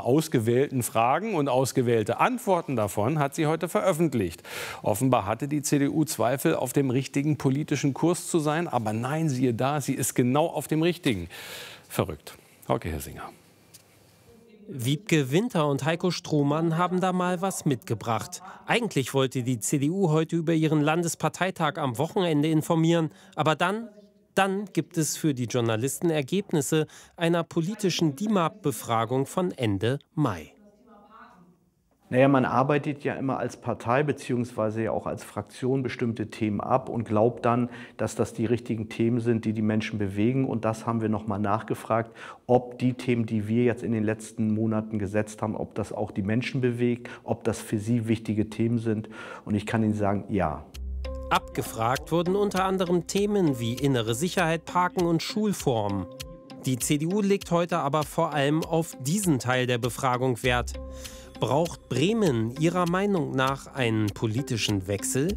ausgewählten Fragen und ausgewählte Antworten davon hat sie heute veröffentlicht. Offenbar hatte die CDU Zweifel, auf dem richtigen politischen Kurs zu sein. Aber nein, siehe da, sie ist genau auf dem richtigen. Verrückt. Hauke Hessinger. Wiebke Winter und Heiko Strohmann haben da mal was mitgebracht. Eigentlich wollte die CDU heute über ihren Landesparteitag am Wochenende informieren. Aber dann gibt es für die Journalisten Ergebnisse einer politischen DIMAP-Befragung von Ende Mai. Naja, man arbeitet ja immer als Partei bzw. ja auch als Fraktion bestimmte Themen ab und glaubt dann, dass das die richtigen Themen sind, die die Menschen bewegen. Und das haben wir nochmal nachgefragt, ob die Themen, die wir jetzt in den letzten Monaten gesetzt haben, ob das auch die Menschen bewegt, ob das für sie wichtige Themen sind. Und ich kann Ihnen sagen, ja. Abgefragt wurden unter anderem Themen wie innere Sicherheit, Parken und Schulformen. Die CDU legt heute aber vor allem auf diesen Teil der Befragung Wert. Braucht Bremen Ihrer Meinung nach einen politischen Wechsel?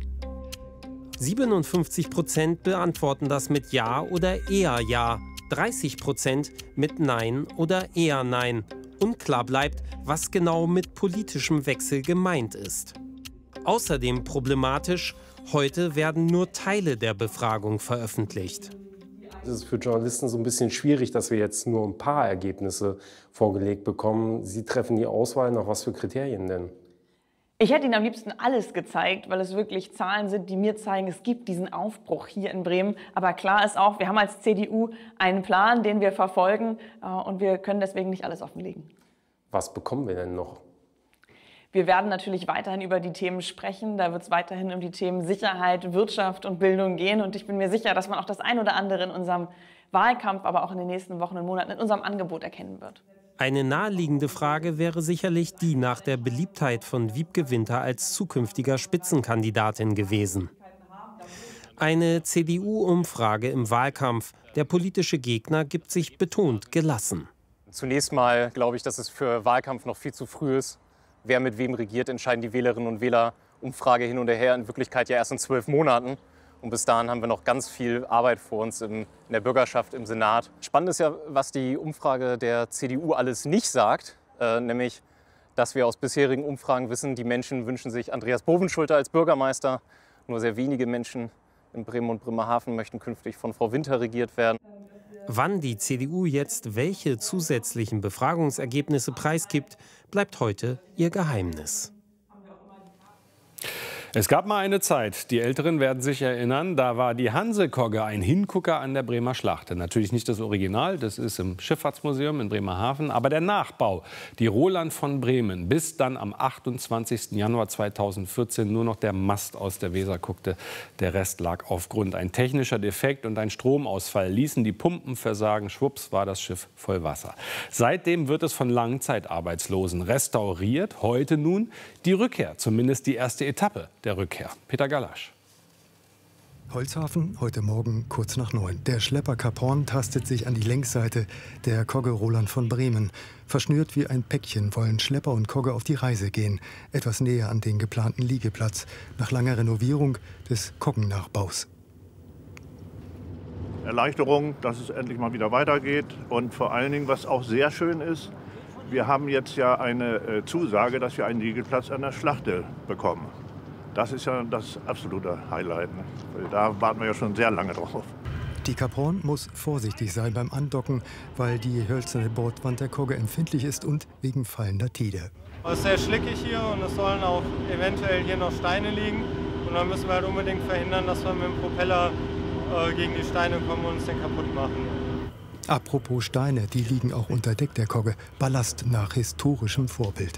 57% beantworten das mit Ja oder eher Ja, 30% mit Nein oder eher Nein. Unklar bleibt, was genau mit politischem Wechsel gemeint ist. Außerdem problematisch: Heute werden nur Teile der Befragung veröffentlicht. Es ist für Journalisten so ein bisschen schwierig, dass wir jetzt nur ein paar Ergebnisse vorgelegt bekommen. Sie treffen die Auswahl, nach was für Kriterien denn? Ich hätte Ihnen am liebsten alles gezeigt, weil es wirklich Zahlen sind, die mir zeigen, es gibt diesen Aufbruch hier in Bremen. Aber klar ist auch, wir haben als CDU einen Plan, den wir verfolgen, und wir können deswegen nicht alles offenlegen. Was bekommen wir denn noch? Wir werden natürlich weiterhin über die Themen sprechen. Da wird es weiterhin um die Themen Sicherheit, Wirtschaft und Bildung gehen. Und ich bin mir sicher, dass man auch das ein oder andere in unserem Wahlkampf, aber auch in den nächsten Wochen und Monaten in unserem Angebot erkennen wird. Eine naheliegende Frage wäre sicherlich die nach der Beliebtheit von Wiebke Winter als zukünftiger Spitzenkandidatin gewesen. Eine CDU-Umfrage im Wahlkampf. Der politische Gegner gibt sich betont gelassen. Zunächst mal glaube ich, dass es für Wahlkampf noch viel zu früh ist. Wer mit wem regiert, entscheiden die Wählerinnen und Wähler Umfrage hin und her in Wirklichkeit ja erst in 12 Monaten. Und bis dahin haben wir noch ganz viel Arbeit vor uns in der Bürgerschaft, im Senat. Spannend ist ja, was die Umfrage der CDU alles nicht sagt, nämlich, dass wir aus bisherigen Umfragen wissen, die Menschen wünschen sich Andreas Bovenschulte als Bürgermeister. Nur sehr wenige Menschen in Bremen und Bremerhaven möchten künftig von Frau Winter regiert werden. Wann die CDU jetzt welche zusätzlichen Befragungsergebnisse preisgibt, bleibt heute ihr Geheimnis. Es gab mal eine Zeit, die Älteren werden sich erinnern, da war die Hansekogge ein Hingucker an der Bremer Schlacht. Natürlich nicht das Original, das ist im Schifffahrtsmuseum in Bremerhaven, aber der Nachbau, die Roland von Bremen, bis dann am 28. Januar 2014 nur noch der Mast aus der Weser guckte. Der Rest lag auf Grund. Ein technischer Defekt und ein Stromausfall ließen die Pumpen versagen. Schwupps war das Schiff voll Wasser. Seitdem wird es von Langzeitarbeitslosen restauriert. Heute nun die Rückkehr, zumindest die erste Etappe der Rückkehr. Peter Galasch. Holzhafen, heute Morgen kurz nach 9. Der Schlepper Cap Horn tastet sich an die Längsseite der Kogge Roland von Bremen. Verschnürt wie ein Päckchen wollen Schlepper und Kogge auf die Reise gehen. Etwas näher an den geplanten Liegeplatz. Nach langer Renovierung des Koggennachbaus. Erleichterung, dass es endlich mal wieder weitergeht. Und vor allen Dingen, was auch sehr schön ist, wir haben jetzt ja eine Zusage, dass wir einen Liegeplatz an der Schlachte bekommen. Das ist ja das absolute Highlight. Ne? Da warten wir ja schon sehr lange drauf. Die Cap Horn muss vorsichtig sein beim Andocken, weil die hölzerne Bordwand der Kogge empfindlich ist und wegen fallender Tide. Es ist sehr schlickig hier und es sollen auch eventuell hier noch Steine liegen. Und dann müssen wir halt unbedingt verhindern, dass wir mit dem Propeller gegen die Steine kommen und uns den kaputt machen. Apropos Steine, die liegen auch unter Deck der Kogge. Ballast nach historischem Vorbild.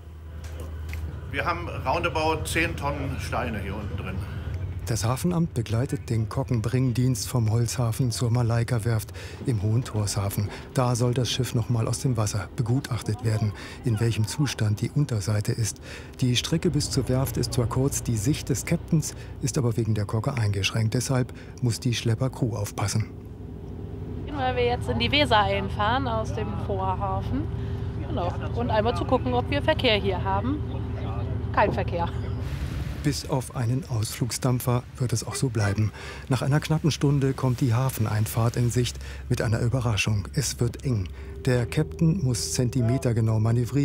Wir haben roundabout 10 Tonnen Steine hier unten drin. Das Hafenamt begleitet den Koggenbringdienst vom Holzhafen zur Malaika-Werft im Hohen Thorshafen. Da soll das Schiff noch mal aus dem Wasser begutachtet werden, in welchem Zustand die Unterseite ist. Die Strecke bis zur Werft ist zwar kurz, die Sicht des Captains ist aber wegen der Kogge eingeschränkt. Deshalb muss die Schlepper-Crew aufpassen. Weil wir jetzt in die Weser einfahren aus dem Vorhafen. Genau. Und einmal zu gucken, ob wir Verkehr hier haben. Kein Verkehr. Bis auf einen Ausflugsdampfer wird es auch so bleiben. Nach einer knappen Stunde kommt die Hafeneinfahrt in Sicht mit einer Überraschung. Es wird eng. Der Captain muss zentimetergenau manövrieren.